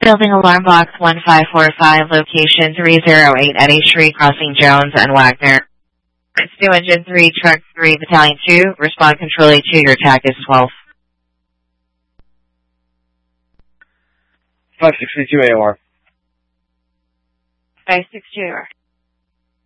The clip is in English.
Building alarm box 1545, location 308 Eddy Street, crossing Jones and Wagner. It's 2 Engine 3, Truck 3, Battalion 2, respond Control A2, your attack is 12. 562 AOR. 562 AOR.